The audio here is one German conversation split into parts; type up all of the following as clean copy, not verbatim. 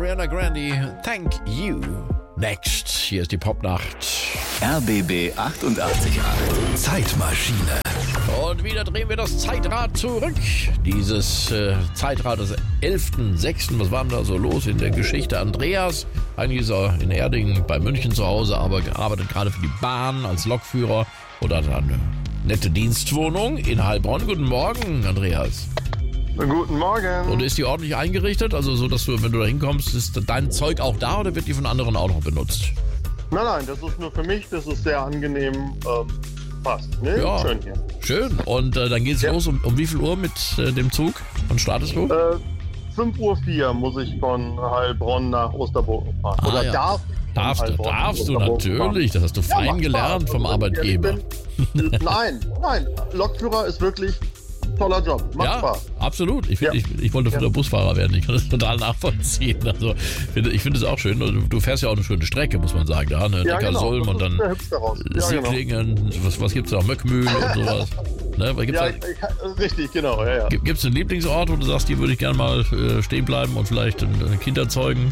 Ariana Grande, Thank You. Next, hier ist die Popnacht. RBB 888 Zeitmaschine. Und wieder drehen wir das Zeitrad zurück. Dieses Zeitrad des 11.06. Was war denn da so los in der Geschichte? Andreas, eigentlich ist er in Erding bei München zu Hause, aber arbeitet gerade für die Bahn als Lokführer oder hat eine nette Dienstwohnung in Heilbronn. Guten Morgen, Andreas. Guten Morgen. Und ist die ordentlich eingerichtet? Also so, dass du, wenn du da hinkommst, ist dein Zeug auch da oder wird die von anderen auch noch benutzt? Nein, das ist nur für mich, das ist sehr angenehm, passt. Ne? Ja, schön hier. Schön. Und dann geht's los um wie viel Uhr mit dem Zug? Wann startest du? 5:04 Uhr muss ich von Heilbronn nach Osterburgen fahren. Oder ja. Darfst du natürlich. Das hast du fein gelernt vom Arbeitgeber. Nein. Lokführer ist wirklich toller Job. Macht Spaß. Absolut. Ich wollte früher Busfahrer werden. Ich kann das total nachvollziehen. Also, ich finde es auch schön. Du fährst ja auch eine schöne Strecke, muss man sagen. Da, ne? Neckarsulm und dann Sieglingen. Was gibt's da? Möckmühl und sowas. Ne? Richtig, genau. Ja. Gibt es einen Lieblingsort, wo du sagst, hier würde ich gerne mal stehen bleiben und vielleicht Kinder zeugen?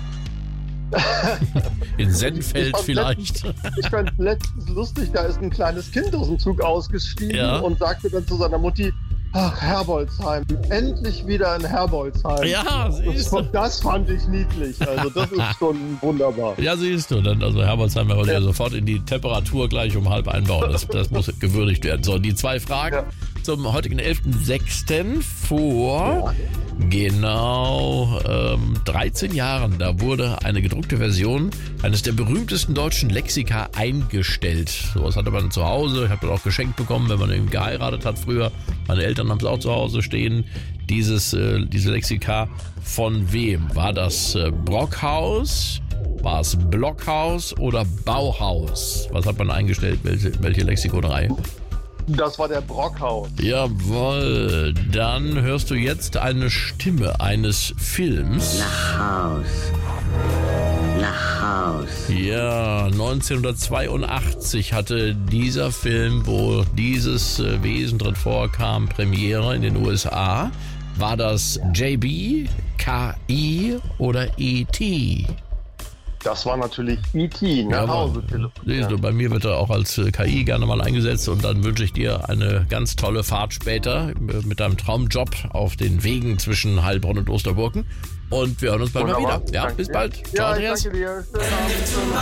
In Sennfeld vielleicht. Ich fand letztens lustig, da ist ein kleines Kind aus dem Zug ausgestiegen und sagte dann zu seiner Mutti: Ach, Herbolzheim, endlich wieder in Herbolzheim. Ja, siehst du. Das fand ich niedlich. Also das ist schon wunderbar. Ja, siehst du. Dann, also Herbolzheim wollte ja sofort in die Temperatur gleich um halb einbauen. Das muss gewürdigt werden. So, die zwei Fragen zum heutigen 11.06. vor genau 13 Jahren. Da wurde eine gedruckte Version eines der berühmtesten deutschen Lexika eingestellt. Sowas hatte man zu Hause. Ich habe das auch geschenkt bekommen, wenn man eben geheiratet hat früher. Meine Eltern haben es auch zu Hause stehen. Diese Lexika von wem? War das Brockhaus? War es Blockhaus oder Bauhaus? Was hat man eingestellt? Welche Lexikonerei? Das war der Brockhaus. Jawohl. Dann hörst du jetzt eine Stimme eines Films. Nach Haus. Ja, 1982 hatte dieser Film, wo dieses Wesen drin vorkam, Premiere in den USA. War das JB, KI oder E.T.? Das war natürlich E.T., nach Hause telefonieren. Bei mir wird er auch als KI gerne mal eingesetzt und dann wünsche ich dir eine ganz tolle Fahrt später mit deinem Traumjob auf den Wegen zwischen Heilbronn und Osterburgen. Und wir hören uns bald mal wieder. Ja, bis bald. Ciao, Andreas. Danke dir. Schönen Abend.